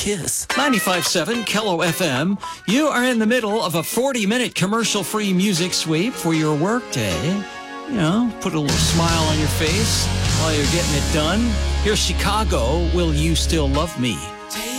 kiss. 95.7 Kello FM. You are in the middle of a 40-minute commercial-free music sweep for your workday. You know, put a little smile on your face while you're getting it done. Here's Chicago, Will You Still Love Me?